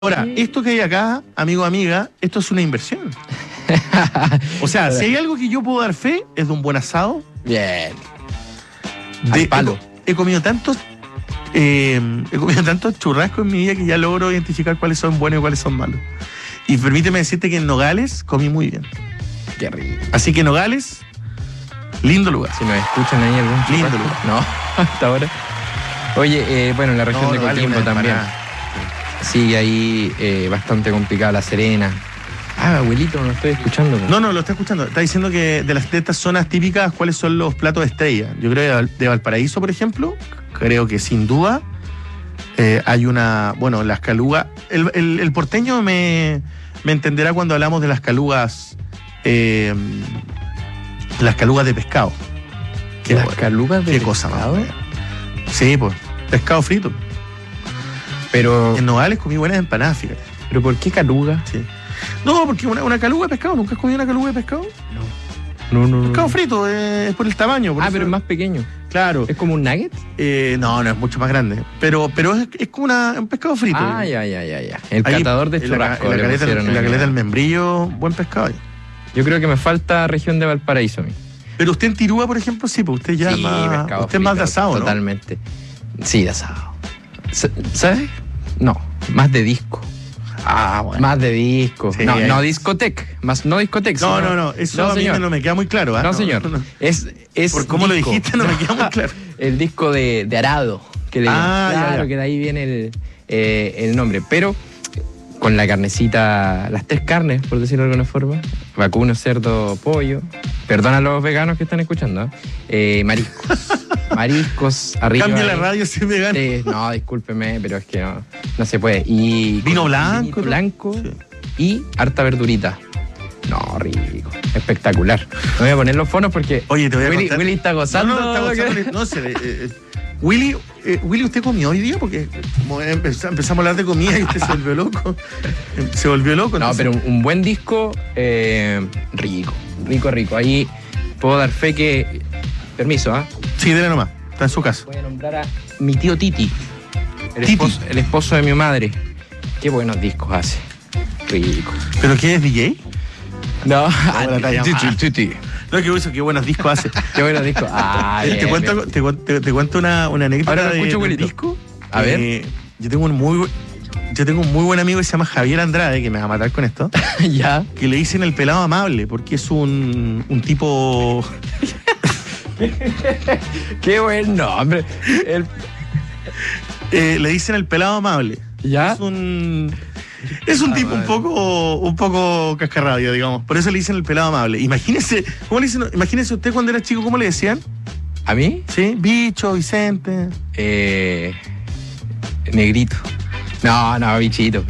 Ahora, esto que hay acá, amigo, amiga, esto es una inversión. O sea, si hay algo que yo puedo dar fe, es de un buen asado. Bien. De palo. He comido tantos churrascos en mi vida que ya logro identificar cuáles son buenos y cuáles son malos. Y permíteme decirte que en Nogales comí muy bien. Qué rico. Así que Nogales, lindo lugar. Si nos escuchan ahí algún churrasco. Lindo lugar. No, hasta ahora. Oye, bueno, en la región de Coquimbo también. Sigue ahí bastante complicada La Serena. Ah, abuelito, no lo estoy escuchando. No, lo está escuchando. Está diciendo que de estas zonas típicas, ¿cuáles son los platos estrella? Yo creo que de Valparaíso, por ejemplo, creo que sin duda hay una... Bueno, las calugas... El porteño me entenderá cuando hablamos de las calugas... las calugas de pescado. ¿Las calugas de pescado? ¿Qué cosa más? Sí, pues, pescado frito. Pero... En Nogales comí buenas empanadas, fíjate. ¿Pero por qué caluga? Sí. No, porque una caluga de pescado. ¿Nunca has comido una caluga de pescado? No. Pescado frito, es por el tamaño. Por eso. Pero es más pequeño. Claro. ¿Es como un nugget? No, es mucho más grande. Pero es como un pescado frito. Ah, ya. El catador de churrasco. En la caleta del Membrillo, buen pescado. Yo creo que me falta región de Valparaíso a mí. Pero usted en Tirúa, por ejemplo, sí, pues usted ya sí, más... Usted es más de asado, totalmente. ¿No? Sí, de asado. ¿Sabes? No, más de disco. Ah, bueno. Más de disco. Sí, no discoteca. Más no discoteca. No. Eso a mí no me queda muy claro. No, señor. No. Es por cómo lo dijiste no me queda muy claro. El disco de Arado. Que claro, que de ahí viene el nombre. Pero con la carnecita, las 3 carnes, por decirlo de alguna forma. Vacuno, cerdo, pollo. Perdona a los veganos que están escuchando. Mariscos. Mariscos arriba. Cambia la radio si es vegano. No, discúlpeme, pero es que no se puede. Y vino blanco. Sí. Y harta verdurita. No, rico. Espectacular. Me voy a poner los fonos porque oye, te voy a contar. Willy está gozando. No, está gozando. No se ve. Willy, ¿usted comió hoy día? Porque como empezamos a hablar de comida y usted se volvió loco. No, entonces... pero un buen disco, rico. Ahí puedo dar fe que... Permiso, ¿ah? Sí, dele nomás. Está en su casa. Voy a nombrar a mi tío Titi. El esposo de mi madre. Qué buenos discos hace. Rico. ¿Pero qué es, DJ? No, Titi. No, qué buenos discos hace. Qué buenos discos. Te cuento una anécdota del disco. A ver. Yo tengo un muy buen amigo que se llama Javier Andrade, que me va a matar con esto. Ya. Que le dicen el pelado amable, porque es un tipo... Qué buen nombre. Le dicen el pelado amable. ¿Ya? Es un tipo un poco cascarrabia, digamos. Por eso le dicen el pelado amable. Imagínese usted cuando era chico, ¿cómo le decían? ¿A mí? Sí, Bicho, Vicente. Negrito. No, bichito.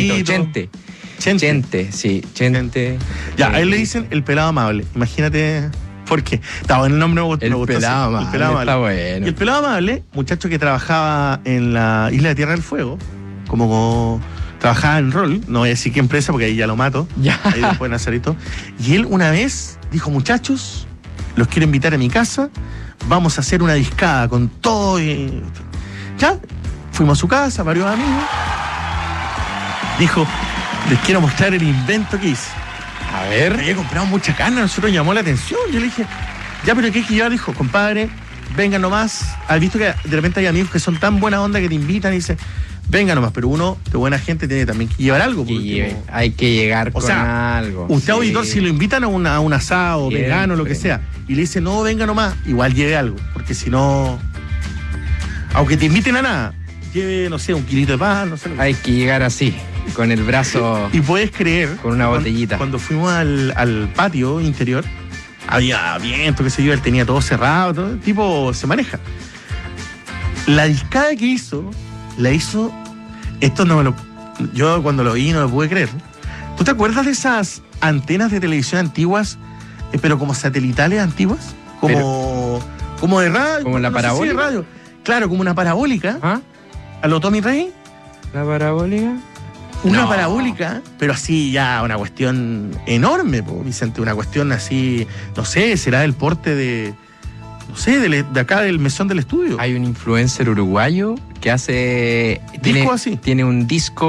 Chente, sí, Chente. Ya, a él le dicen el pelado amable. Imagínate... ¿Por qué? Estaba en el nombre el pelado amable. Está bueno. Y el pelado amable, muchacho que trabajaba en la isla de Tierra del Fuego, como trabajaba en rol, no voy a decir qué empresa porque ahí ya lo mato. Ya. Ahí después Nazarito. Y él una vez dijo, muchachos, los quiero invitar a mi casa, vamos a hacer una discada con todo. Ya, fuimos a su casa, varios amigos. Dijo, les quiero mostrar el invento que hice. A ver. Había comprado mucha carne, a nosotros llamó la atención. Yo le dije, ya, pero ¿qué es que yo? Dijo, compadre, vengan nomás. ¿Has visto que de repente hay amigos que son tan buena onda que te invitan y dicen, venga nomás? Pero uno de buena gente tiene también que llevar algo. Hay que llegar con algo. Usted, auditor, si lo invitan a un asado, vegano, lo que sea, y le dice, no, venga nomás, igual lleve algo. Porque si no, aunque te inviten a nada, lleve, no sé, un kilito de pan, no sé. Hay que llegar así. Con el brazo. Y puedes creer. Con una botellita. Cuando fuimos al patio interior, había viento, qué sé yo, él tenía todo cerrado, todo, el tipo se maneja. La discada que hizo, la hizo. Esto no me lo. Yo cuando lo vi no lo pude creer. ¿Tú te acuerdas de esas antenas de televisión antiguas, pero como satelitales antiguas? Como de radio. Como la parabólica. Sí, de radio. Claro, como una parabólica. ¿Ah? ¿A lo Tommy Rey? ¿La parabólica? Una parabólica, pero así ya una cuestión enorme, Vicente, una cuestión así, no sé, será del porte de, no sé, de acá del mesón del estudio. Hay un influencer uruguayo que hace... ¿Disco así? Tiene un disco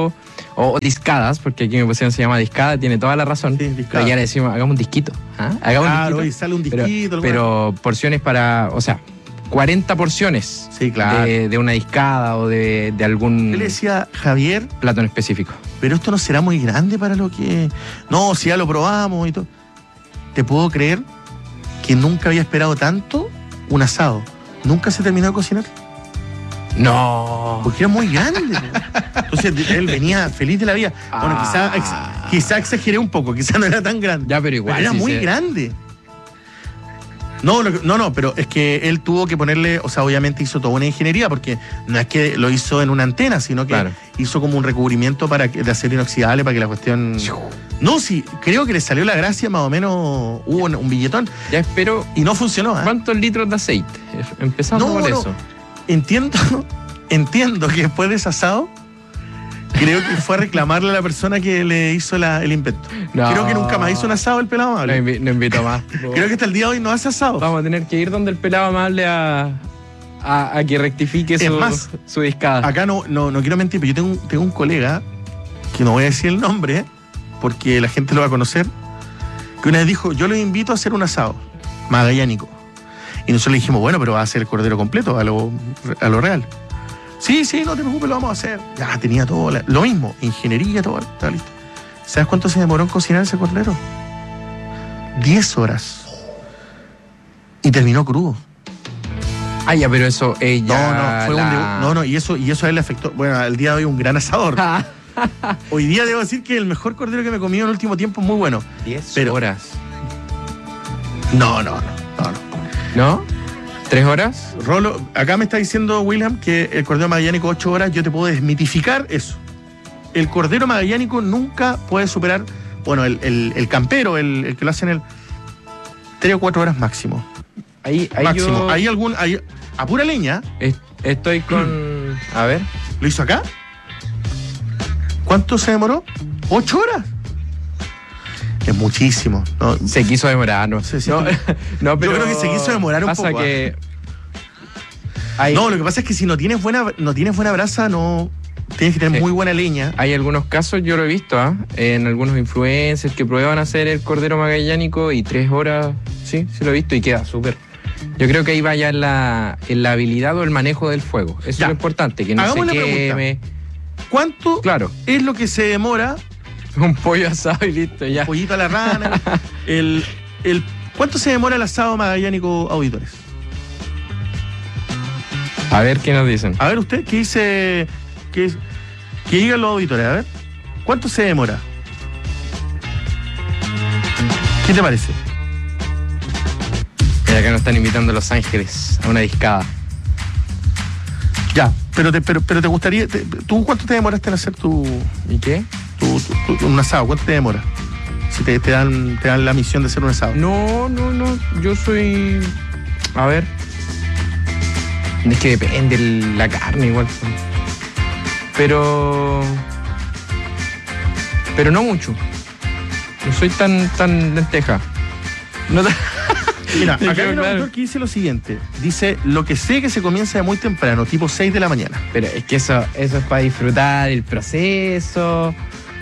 O discadas, porque aquí mi posición se llama discada, tiene toda la razón. Sí, discada. Pero ya le decimos, hagamos un disquito. Hagamos Claro, un y disquito. sale un disquito. Pero porciones para, o sea, 40 porciones Sí, claro. de una discada o de algún Yo le decía, Javier, plato en específico. pero esto no será muy grande para lo que... No, si ya lo probamos y todo. ¿Te puedo creer que nunca había esperado tanto un asado? Nunca se terminó de cocinar. No. Porque era muy grande. Entonces él venía feliz de la vida. Bueno, quizá exageré un poco, quizá no era tan grande. Ya, pero igual. Pero era sí muy grande. No, pero es que él tuvo que ponerle, o sea, obviamente hizo toda una ingeniería, porque no es que lo hizo en una antena, sino que Claro. hizo como un recubrimiento de acero inoxidable para que la cuestión... No, sí, creo que le salió la gracia, más o menos hubo un billetón, Ya espero. y no funcionó. ¿Eh? ¿Cuántos litros de aceite? Empezamos por eso. Entiendo que después de ese asado, creo que fue a reclamarle a la persona que le hizo el invento. No. Creo que nunca más hizo un asado el pelado amable. No invito más. Creo que hasta el día de hoy no hace asado. Vamos a tener que ir donde el pelado amable a que rectifique Es más, su discada. Acá no quiero mentir, pero yo tengo un colega, que no voy a decir el nombre, porque la gente lo va a conocer, que una vez dijo, yo lo invito a hacer un asado magallánico. Y nosotros le dijimos, bueno, pero va a ser el cordero completo, a lo real. Sí, no te preocupes, lo vamos a hacer. Ya tenía todo, lo mismo, ingeniería, todo, estaba listo. ¿Sabes cuánto se demoró en cocinar ese cordero? 10 horas. Y terminó crudo. Ah, ya, pero eso ella. Y eso a él le afectó. Bueno, al día de hoy un gran asador. Hoy día debo decir que el mejor cordero que me he comido en el último tiempo es muy bueno. 10 Pero- horas. No. ¿No? ¿3 horas? Rolo, acá me está diciendo William que el cordero magallánico 8 horas, yo te puedo desmitificar eso. El cordero magallánico nunca puede superar, bueno, el campero, el que lo hacen el 3 o 4 horas máximo. Ahí Máximo. yo A pura leña, estoy con. A ver. ¿lo hizo acá? ¿Cuánto se demoró? 8 horas. Es muchísimo. ¿No? Se quiso demorar, no sé si no, tú- no, pero Yo creo que se quiso demorar un pasa poco. que hay, No, lo que pasa es que si no tienes buena brasa, no tienes que tener Sí. muy buena leña. hay algunos casos, yo lo he visto, en algunos influencers que prueban hacer el cordero magallánico y 3 horas, sí lo he visto y queda súper. Yo creo que ahí va ya en la habilidad o el manejo del fuego. Eso Ya. es lo importante, que no Hagamos se la queme. ¿Cuánto Claro, es lo que se demora? un pollo asado y listo, ya. Pollito a la rana. ¿Cuánto se demora el asado magallánico, auditores? A ver qué nos dicen. A ver, usted, ¿qué dice? Que digan los auditores, a ver. ¿Cuánto se demora? ¿Qué te parece? Mira, acá nos están invitando a Los Ángeles a una discada. Ya, pero te gustaría... ¿Tú cuánto te demoraste en hacer ¿Y qué? un asado? ¿Cuánto te demora? Si te dan la misión de hacer un asado. No. Yo soy. A ver. Es que depende la carne igual. Pero no mucho. No soy tan lenteja. No tan- Mira, Me acá quedó hay un claro. autor que dice lo siguiente. Dice, lo que sé que se comienza de muy temprano, tipo 6 de la mañana. Pero es que eso es para disfrutar el proceso.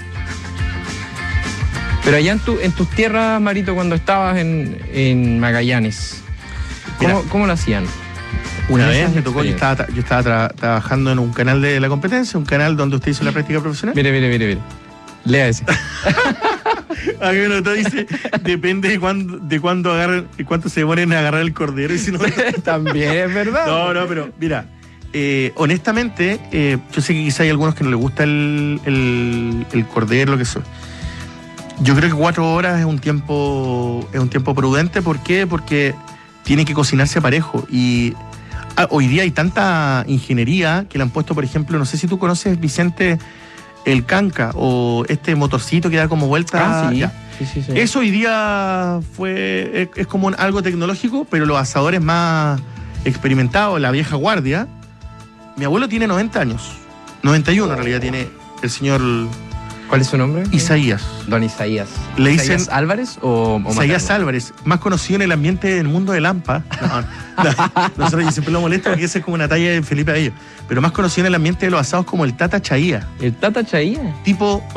Pero allá en tus tierras, Marito, cuando estabas en Magallanes, ¿cómo lo hacían? Una Esas vez me tocó, yo experiencias. estaba trabajando en un canal de la competencia, un canal donde usted hizo la práctica profesional. Mire. Lea ese. Acá uno te dice, depende de cuándo agarren, y cuánto se demoren en agarrar el cordero. Y si no, También es verdad. no, pero mira, honestamente, yo sé que quizá hay algunos que no les gusta el cordero, lo que sea. Yo creo que 4 horas es un tiempo prudente. ¿Por qué? Porque tiene que cocinarse parejo. Y hoy día hay tanta ingeniería que le han puesto, por ejemplo, no sé si tú conoces, Vicente, el canca o este motorcito que da como vuelta. Sí. Ya. Sí. Eso hoy día es como algo tecnológico, pero los asadores más experimentados, la vieja guardia. Mi abuelo tiene 90 años. 91 en realidad tiene el señor ¿Cuál es su nombre? Isaías. Don Isaías. Le dicen ¿Isaías Álvarez o Isaías Materno? Álvarez, más conocido en el ambiente del mundo de Lampa. Nosotros yo siempre lo molesto porque esa es como una talla de Felipe Abello. Pero más conocido en el ambiente de los asados como el Tata Chaía. ¿El Tata Chaía? Tipo